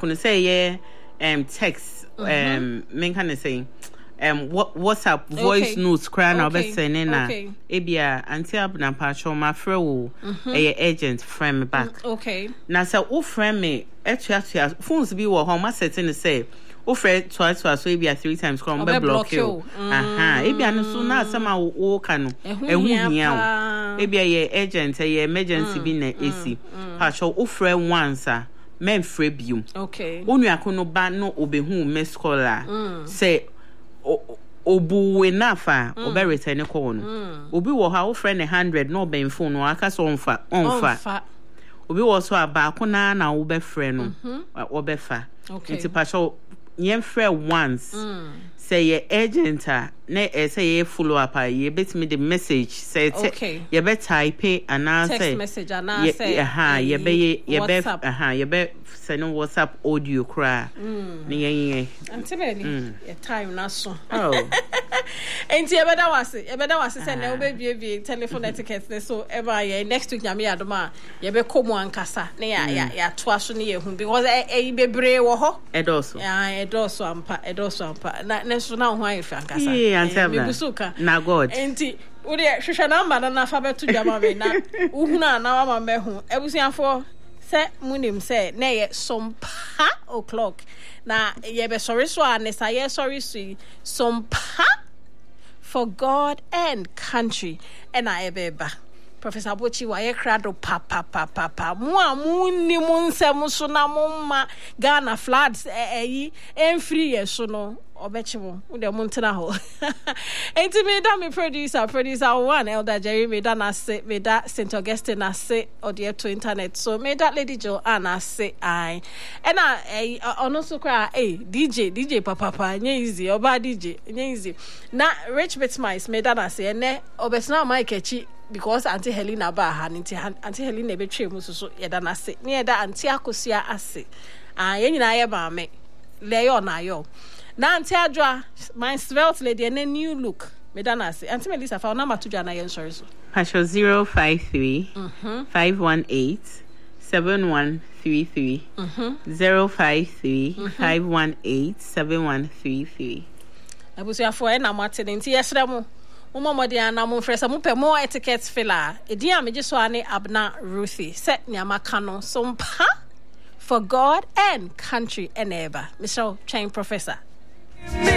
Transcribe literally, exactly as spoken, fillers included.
kuno say yeah um text mm-hmm. um men kind of saying um what WhatsApp voice okay. notes cry na okay. be sending na okay. ebia anti abna pacho ma frɛ wo eh agent friend me back mm, okay na say wo friend me etua phones bi wo ho ma setting say wo friend twice twice so ebia three times come be block you aha ebia no so na asema wo ka no ehu hia wo ebia ye agent ye emergency bi na esi pacho wo friend once a men frɛ biom okay onu akono ba no obehu me scholar say obu enough a obe return call no obi wo ha wo friend one hundred no be phone no aka so onfa onfa obi wo so aba ko na na wo be friend no wo be fa nti pacho yen friend once say your agent na say ye follow up ye bet me the message say ye be type and na say text message and na say aha ye be ye be aha ye be send WhatsApp audio cry ni yen antime ni your time na so oh enti ye be da wase ye be da wase say na we be bie telephone etiquette so ever ye next week nyame adoma ye be komo ankasa na ya ya to aso na ye hu because e bebre wo ho edoso ya edoso ampa edoso ampa na so na ho ayefa ankasa yeah answer na god enti wo de hwehwe number na na fa beto djama me na uhuna na wa ma hu ebusiafo se munim se na ye sompa o'clock na ye be sorry so anesa ye sorry so sompa for God and country and I ebeba Professor Bochi wa ye krado pa pa pa pa pa mu amuni mu nsem so na mo ma Ghana floods eyi enfree ye so no obechi mo wo de mo ntena ho enti me da me producer producer one Elder Jerry me da na se me da Saint Augustine na se ode to internet so me da Lady Joanna say I and I ono so kra eh D J D J papa papa nye easy oba D J nye easy na Rich Bitmice me da na se ne obesna mic echi because Auntie Helena ba ha nti Auntie Helena be twe mu so ye da na se ne da Auntie Akosia ase ah ye nyina ye ba me le yo na yo na Auntie Adwa my svelte lady and a new look me da na se Auntie Melissa fa na matu dwa na ye sorry so Pasho zero five three five one eight seven one three three zero five three five one eight seven one three three abusiafo e na mate nti yesre mu Mama Modia na mo fresa mo pe mo etiquette filler. Edi a meje so ane Abna Ruthie. Set nyama kano sompa for God and country and ever. Michelle Chain Professor.